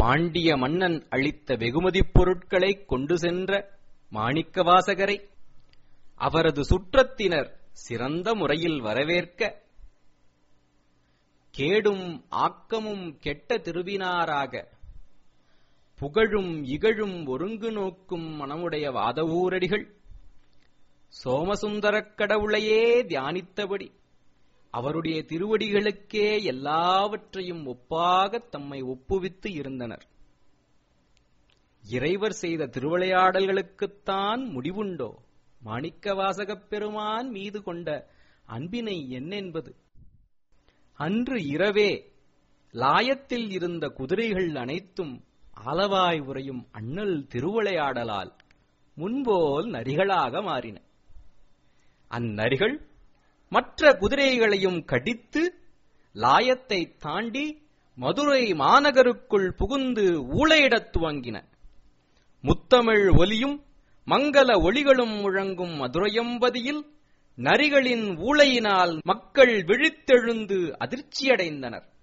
பாண்டிய மன்னன் அளித்த வெகுமதிப் பொருட்களைக் கொண்டு சென்ற மாணிக்கவாசகரை அவரது சுற்றத்தினர் சிறந்த முறையில் வரவேற்க, கேடும் ஆக்கமும் கெட்ட திருவினாராக புகழும் இகழும் ஒருங்கு நோக்கும் மனமுடைய வாதவூரடிகள் சோமசுந்தரக் கடவுளையே தியானித்தபடி அவருடைய திருவடிகளுக்கே எல்லாவற்றையும் ஒப்பாகத் தம்மை ஒப்புவித்து இருந்தனர். இறைவர் செய்த திருவிளையாடல்களுக்குத்தான் முடிவுண்டோ? மாணிக்கவாசகப் பெருமான் மீது கொண்ட அன்பினை என்னென்பது? அன்று இரவே லாயத்தில் இருந்த குதிரைகள் அனைத்தும் ஆலவாய் உறையும் அண்ணல் திருவிளையாடலால் முன்போல் நரிகளாக மாறின. அந்நரிகள் மற்ற குதிரைகளையும் கடித்து லாயத்தை தாண்டி மதுரை மாநகருக்குள் புகுந்து ஊளையிடத் துவங்கின. முத்தமிழ் ஒலியும் மங்கள ஒளிகளும் முழங்கும் மதுரையம்பதியில் நரிகளின் ஊளையினால் மக்கள் விழித்தெழுந்து அதிர்ச்சியடைந்தனர்.